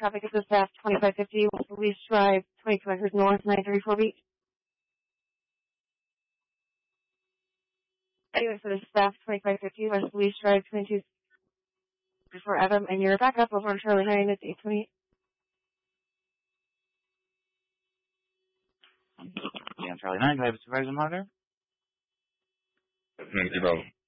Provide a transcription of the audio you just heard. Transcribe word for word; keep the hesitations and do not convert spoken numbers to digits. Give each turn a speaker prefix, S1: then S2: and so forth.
S1: traffic is the staff twenty-five fifty, West Police Drive, twenty-two acres north, nine thirty-four beat. Anyway, for the staff twenty-five fifty, West Police Drive, twenty-two before Adam, and you're back up over on Charlie nine, it's eight twenty.
S2: Yeah, Charlie nine, do I have a supervisor monitor?
S3: Thank you, Bravo.